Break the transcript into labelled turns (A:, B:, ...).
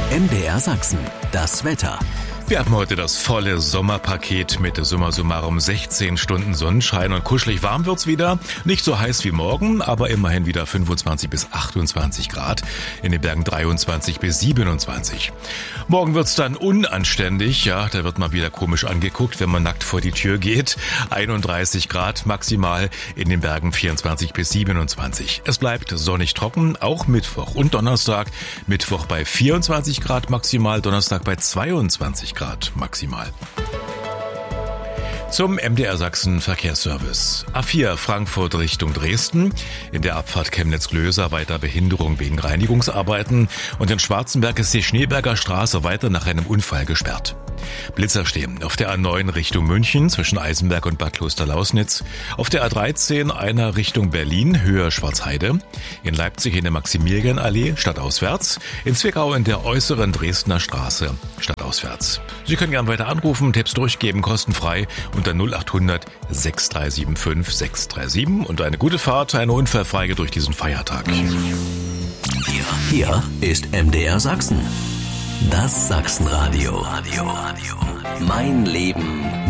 A: MDR Sachsen, das Wetter.
B: Wir haben heute das volle Sommerpaket mit summa summarum 16 Stunden Sonnenschein und kuschelig warm wird's wieder. Nicht so heiß wie morgen, aber immerhin wieder 25 bis 28 Grad. In den Bergen 23 bis 27. Morgen wird's dann unanständig. Ja, da wird man wieder komisch angeguckt, wenn man nackt vor die Tür geht. 31 Grad maximal, in den Bergen 24 bis 27. Es bleibt sonnig trocken, auch Mittwoch und Donnerstag. Mittwoch bei 24 Grad maximal, Donnerstag bei 22 Grad maximal. Zum MDR Sachsen Verkehrsservice. A4 Frankfurt Richtung Dresden. In der Abfahrt Chemnitz-Glöser weiter Behinderung wegen Reinigungsarbeiten. Und in Schwarzenberg ist die Schneeberger Straße weiter nach einem Unfall gesperrt. Blitzer stehen auf der A9 Richtung München zwischen Eisenberg und Bad Klosterlausnitz. Auf der A13 einer Richtung Berlin, Höhe Schwarzheide. In Leipzig in der Maximilianallee, stadtauswärts. In Zwickau in der äußeren Dresdner Straße, stadtauswärts. Sie können gerne weiter anrufen, Tipps durchgeben, kostenfrei unter 0800 6375 637 und eine gute Fahrt, eine Unfallfreie durch diesen Feiertag.
A: Hier ist MDR Sachsen. Das Sachsenradio. Mein Leben